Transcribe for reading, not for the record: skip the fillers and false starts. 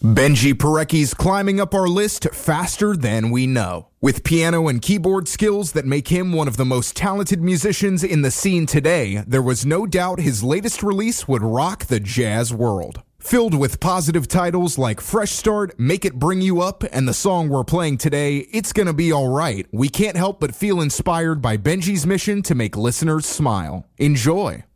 Benji Parecki's climbing up our list faster than we know. With piano and keyboard skills that make him one of the most talented musicians in the scene today, there was no doubt his latest release would rock the jazz world. Filled with positive titles like Fresh Start, Make It Bring You Up, and the song we're playing today, It's Gonna Be Alright, we can't help but feel inspired by Benji's mission to make listeners smile. Enjoy.